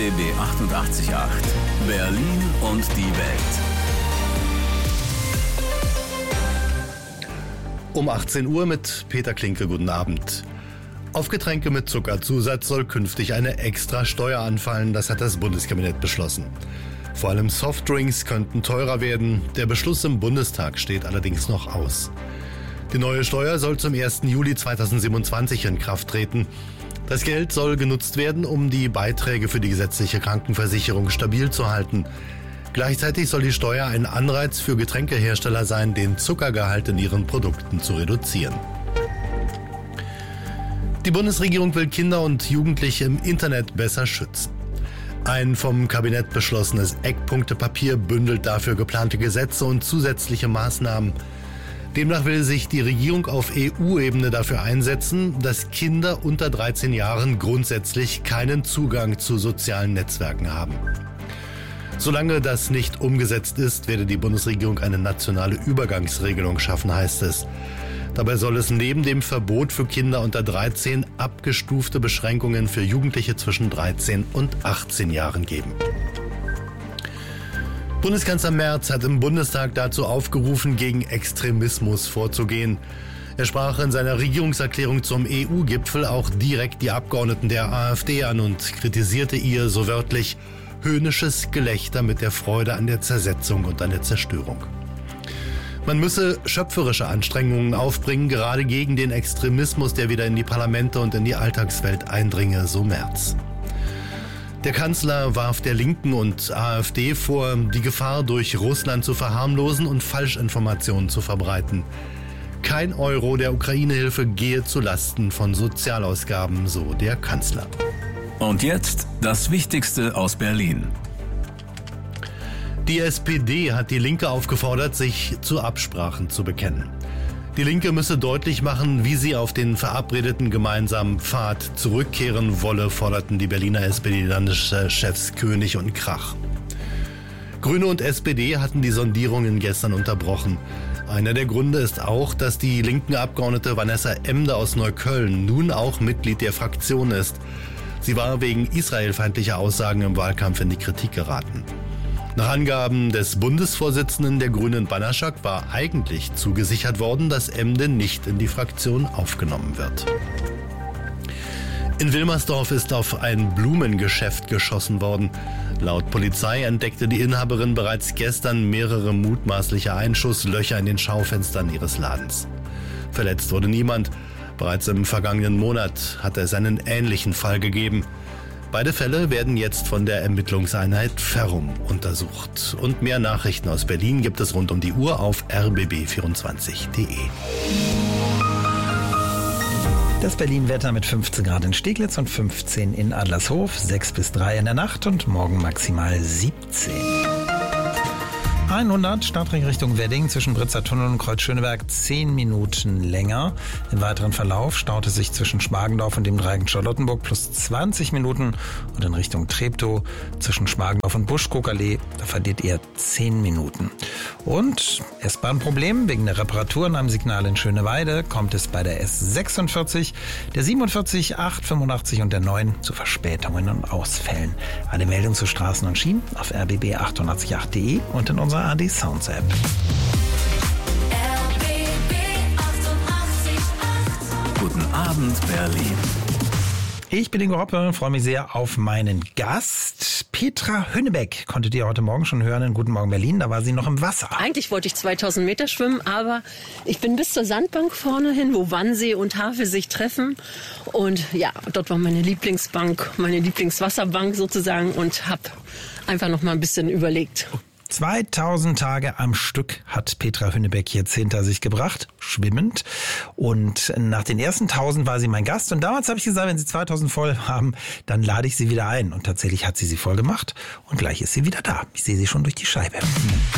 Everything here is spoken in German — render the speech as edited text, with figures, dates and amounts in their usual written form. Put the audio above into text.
RBB 88.8 Berlin und die Welt. Um 18 Uhr mit Peter Klinke, guten Abend. Auf Getränke mit Zuckerzusatz soll künftig eine extra Steuer anfallen, das hat das Bundeskabinett beschlossen. Vor allem Softdrinks könnten teurer werden, der Beschluss im Bundestag steht allerdings noch aus. Die neue Steuer soll zum 1. Juli 2027 in Kraft treten. Das Geld soll genutzt werden, um die Beiträge für die gesetzliche Krankenversicherung stabil zu halten. Gleichzeitig soll die Steuer ein Anreiz für Getränkehersteller sein, den Zuckergehalt in ihren Produkten zu reduzieren. Die Bundesregierung will Kinder und Jugendliche im Internet besser schützen. Ein vom Kabinett beschlossenes Eckpunktepapier bündelt dafür geplante Gesetze und zusätzliche Maßnahmen. Demnach will sich die Regierung auf EU-Ebene dafür einsetzen, dass Kinder unter 13 Jahren grundsätzlich keinen Zugang zu sozialen Netzwerken haben. Solange das nicht umgesetzt ist, werde die Bundesregierung eine nationale Übergangsregelung schaffen, heißt es. Dabei soll es neben dem Verbot für Kinder unter 13 abgestufte Beschränkungen für Jugendliche zwischen 13 und 18 Jahren geben. Bundeskanzler Merz hat im Bundestag dazu aufgerufen, gegen Extremismus vorzugehen. Er sprach in seiner Regierungserklärung zum EU-Gipfel auch direkt die Abgeordneten der AfD an und kritisierte ihr, so wörtlich, höhnisches Gelächter mit der Freude an der Zersetzung und an der Zerstörung. Man müsse schöpferische Anstrengungen aufbringen, gerade gegen den Extremismus, der wieder in die Parlamente und in die Alltagswelt eindringe, so Merz. Der Kanzler warf der Linken und AfD vor, die Gefahr durch Russland zu verharmlosen und Falschinformationen zu verbreiten. Kein Euro der Ukraine-Hilfe gehe zu Lasten von Sozialausgaben, so der Kanzler. Und jetzt das Wichtigste aus Berlin. Die SPD hat die Linke aufgefordert, sich zu Absprachen zu bekennen. Die Linke müsse deutlich machen, wie sie auf den verabredeten gemeinsamen Pfad zurückkehren wolle, forderten die Berliner SPD-Landeschefs König und Krach. Grüne und SPD hatten die Sondierungen gestern unterbrochen. Einer der Gründe ist auch, dass die linken Abgeordnete Vanessa Emde aus Neukölln nun auch Mitglied der Fraktion ist. Sie war wegen israelfeindlicher Aussagen im Wahlkampf in die Kritik geraten. Nach Angaben des Bundesvorsitzenden der Grünen Banaschak war eigentlich zugesichert worden, dass Emde nicht in die Fraktion aufgenommen wird. In Wilmersdorf ist auf ein Blumengeschäft geschossen worden. Laut Polizei entdeckte die Inhaberin bereits gestern mehrere mutmaßliche Einschusslöcher in den Schaufenstern ihres Ladens. Verletzt wurde niemand. Bereits im vergangenen Monat hatte es einen ähnlichen Fall gegeben. Beide Fälle werden jetzt von der Ermittlungseinheit Ferrum untersucht. Und mehr Nachrichten aus Berlin gibt es rund um die Uhr auf rbb24.de. Das Berlin-Wetter mit 15 Grad in Steglitz und 15 in Adlershof, 6 bis 3 in der Nacht und morgen maximal 17. 100 Stadtring Richtung Wedding zwischen Britzer Tunnel und Kreuz Schöneberg 10 Minuten länger. Im weiteren Verlauf staut es sich zwischen Schmargendorf und dem Dreieck Charlottenburg plus 20 Minuten und in Richtung Treptow zwischen Schmargendorf und Buschkokallee, da verliert ihr 10 Minuten. Und S-Bahn-Problem wegen der Reparaturen am Signal in Schöneweide kommt es bei der S46, der 47, 885 und der 9 zu Verspätungen und Ausfällen. Alle Meldungen zu Straßen und Schienen auf rbb888.de und in unserer AD Sounds App. Guten Abend, Berlin. Ich bin Ingo Hoppe und freue mich sehr auf meinen Gast. Petra Hünnebeck konntet ihr heute Morgen schon hören in Guten Morgen Berlin. Da war sie noch im Wasser. Eigentlich wollte ich 2000 Meter schwimmen, aber ich bin bis zur Sandbank vorne hin, wo Wannsee und Havel sich treffen. Und ja, dort war meine Lieblingsbank, meine Lieblingswasserbank sozusagen und habe einfach noch mal ein bisschen überlegt. 2000 Tage am Stück hat Petra Hünnebeck jetzt hinter sich gebracht, schwimmend. Und nach den ersten 1000 war sie mein Gast. Und damals habe ich gesagt, wenn sie 2000 voll haben, dann lade ich sie wieder ein. Und tatsächlich hat sie voll gemacht. Und gleich ist sie wieder da. Ich sehe sie schon durch die Scheibe.